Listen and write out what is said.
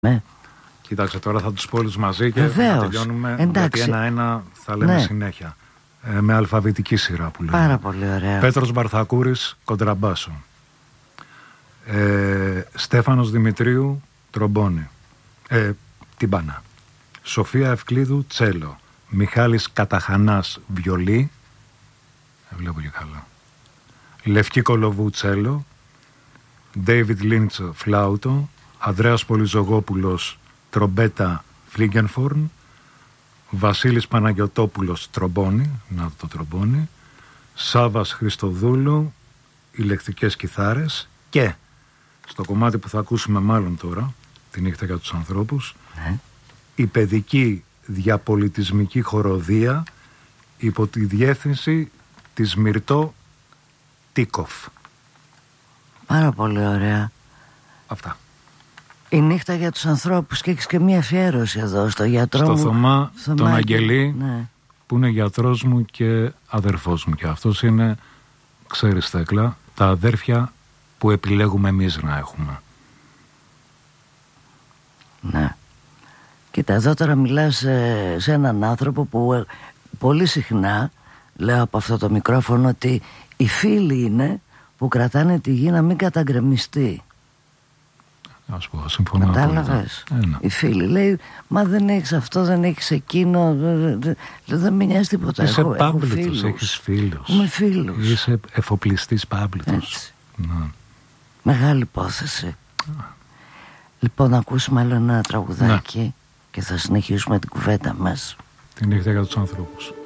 Ναι. Κοίταξε, τώρα θα τους πω όλους μαζί και βεβαίως, να τελειώνουμε. εντάξει. Γιατί ένα-ένα θα λέμε, ναι, συνέχεια. Με αλφαβητική σειρά που λέμε. Πάρα πολύ ωραία. Πέτρος Μπαρθακούρης, κοντραμπάσο. Στέφανος Δημητρίου, τρομπόνι. Τυμπάνα. Σοφία Ευκλήδου, τσέλο. Μιχάλης Καταχανάς, βιολί. Βλέπω και καλά. Λευκή Κολοβού, τσέλο. Ντέιβιτ Λίντσο, φλάουτο. Ανδρέας Πολυζογόπουλος, τρομπέτα, φλίγκενφορν. Βασίλης Παναγιωτόπουλος, τρομπόνι. Να το τρομπόνι. Σάβας Χριστοδούλου, ηλεκτρικές κιθάρες. Και στο κομμάτι που θα ακούσουμε μάλλον τώρα, τη νύχτα για τους ανθρώπους, η παιδική διαπολιτισμική χοροδία υπό τη διεύθυνση της Μυρτώ Τίκοφ. Πάρα πολύ ωραία. Αυτά. Η νύχτα για τους ανθρώπους, και έχεις και μία αφιέρωση εδώ στο γιατρό στο μου, Θωμά τον Αγγελή, ναι, που είναι γιατρός μου και αδερφός μου. Και αυτός είναι, ξέρεις Θέκλα, τα αδέρφια που επιλέγουμε εμείς να έχουμε. Ναι. Κοίτα, εδώ τώρα μιλάς σε έναν άνθρωπο που πολύ συχνά λέω από αυτό το μικρόφωνο ότι οι φίλοι είναι που κρατάνε τη γη να μην καταγκρεμιστεί. Ας πω, συμφωνώ. Κατάλαβες. Οι φίλοι λέει, μα δεν έχεις αυτό, δεν έχεις εκείνο, δεν με νοιάζει τίποτα. Είσαι πάμπλητος, έχεις φίλους. Είμαι φίλους. Είσαι εφοπλιστής πάμπλητος. Μεγάλη υπόθεση. Λοιπόν, να ακούσουμε άλλο ένα τραγουδάκι, και θα συνεχίσουμε την κουβέντα μας. Τη νύχτα για τους ανθρώπους.